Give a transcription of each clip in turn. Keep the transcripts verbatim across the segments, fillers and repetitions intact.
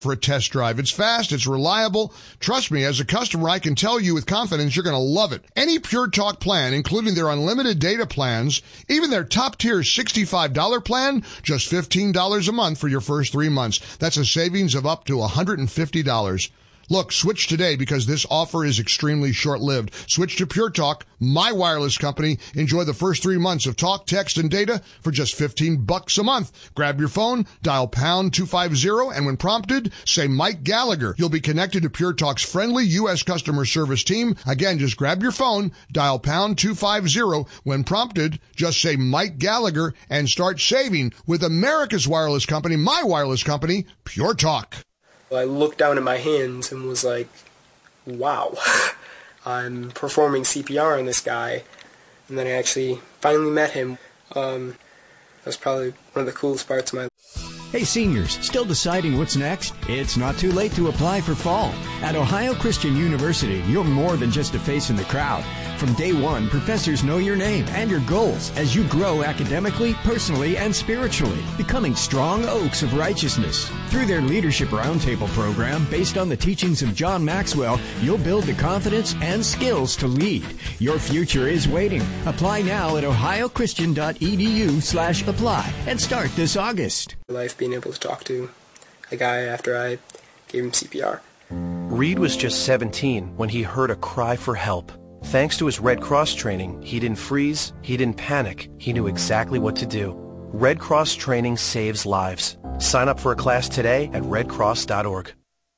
for a test drive. It's fast, it's reliable. Trust me, as a customer, I can tell you with confidence you're going to love it. Any Pure Talk plan, including their unlimited data plans, even their top-tier sixty-five dollars plan, just fifteen dollars a month for your first three months. That's a savings of up to one hundred fifty dollars. Look, switch today because this offer is extremely short-lived. Switch to Pure Talk, my wireless company. Enjoy the first three months of talk, text, and data for just fifteen bucks a month. Grab your phone, dial pound two fifty, and when prompted, say Mike Gallagher. You'll be connected to Pure Talk's friendly U S customer service team. Again, just grab your phone, dial pound two fifty. When prompted, just say Mike Gallagher and start saving with America's wireless company, my wireless company, Pure Talk. I looked down at my hands and was like, wow, I'm performing C P R on this guy. And then I actually finally met him. Um, that was probably one of the coolest parts of my life. Hey seniors, still deciding what's next? It's not too late to apply for fall. At Ohio Christian University, you're more than just a face in the crowd. From day one, professors know your name and your goals as you grow academically, personally, and spiritually, becoming strong oaks of righteousness. Through their Leadership Roundtable program, based on the teachings of John Maxwell, you'll build the confidence and skills to lead. Your future is waiting. Apply now at ohiochristian.edu slash apply and start this August. Life being able to talk to a guy after I gave him C P R. Reed was just seventeen when he heard a cry for help. Thanks to his Red Cross training, he didn't freeze, he didn't panic, he knew exactly what to do. Red Cross training saves lives. Sign up for a class today at red cross dot org.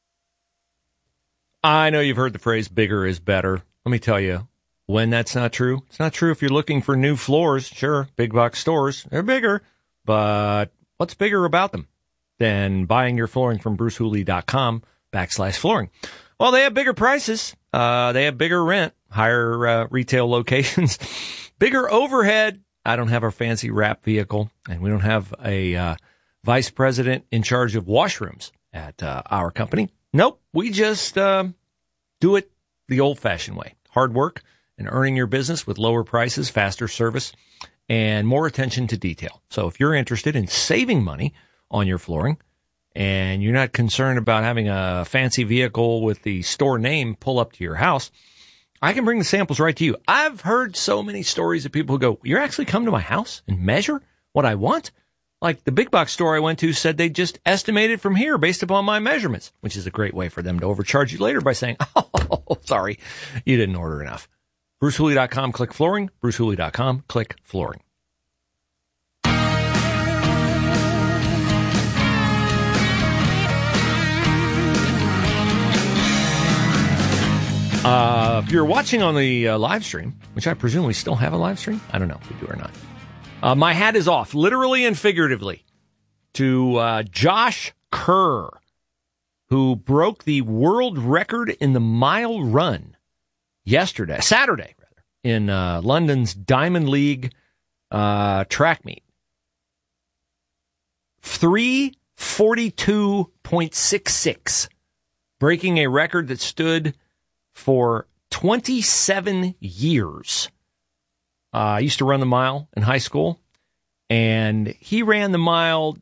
I know you've heard the phrase bigger is better. Let me tell you, when that's not true, it's not true if you're looking for new floors. Sure, big box stores, they're bigger, but what's bigger about them than buying your flooring from bruce hooley dot com backslash flooring? Well, they have bigger prices. Uh, they have bigger rent, higher uh, retail locations, bigger overhead. I don't have a fancy wrap vehicle, and we don't have a uh, vice president in charge of washrooms at uh, our company. Nope, we just uh, do it the old-fashioned way. Hard work and earning your business with lower prices, faster service, and more attention to detail. So if you're interested in saving money on your flooring, and you're not concerned about having a fancy vehicle with the store name pull up to your house, I can bring the samples right to you. I've heard so many stories of people who go, you're actually come to my house and measure what I want? Like the big box store I went to said they just estimated from here based upon my measurements, which is a great way for them to overcharge you later by saying, oh, sorry, you didn't order enough. bruce hooley dot com, click flooring. bruce hooley dot com, click flooring. Uh, if you're watching on the uh, live stream, which I presume we still have a live stream, I don't know if we do or not. Uh, my hat is off, literally and figuratively, to uh, Josh Kerr, who broke the world record in the mile run yesterday, Saturday, rather, in uh, London's Diamond League uh, track meet. three forty-two point six six, breaking a record that stood for twenty-seven years. Uh, I used to run the mile in high school, and he ran the mile,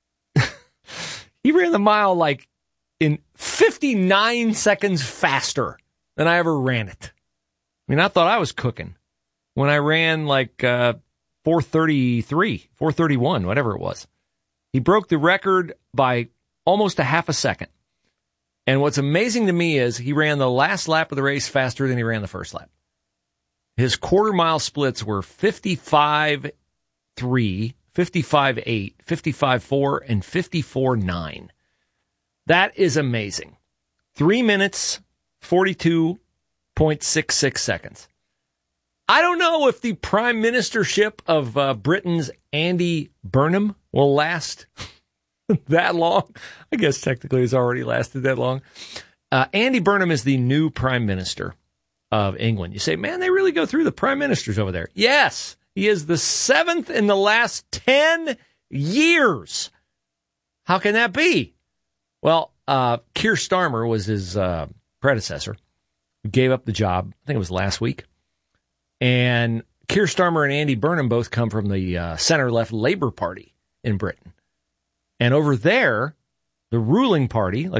he ran the mile like in fifty-nine seconds faster than I ever ran it. I mean, I thought I was cooking when I ran like uh, four thirty-three, four thirty-one, whatever it was. He broke the record by almost a half a second. And what's amazing to me is he ran the last lap of the race faster than he ran the first lap. His quarter mile splits were fifty-five three, fifty-five eight, fifty-five four, and fifty-four nine. That is amazing. Three minutes, forty-two point six six seconds. I don't know if the prime ministership of uh, Britain's Andy Burnham will last that long. I guess technically it's already lasted that long. Uh, Andy Burnham is the new prime minister of England. You say, man, they really go through the prime ministers over there. Yes, he is the seventh in the last ten years. How can that be? Well, uh, Keir Starmer was his uh, predecessor, who gave up the job, I think it was last week. And Keir Starmer and Andy Burnham both come from the uh, center-left Labour Party in Britain. And over there, the ruling party, like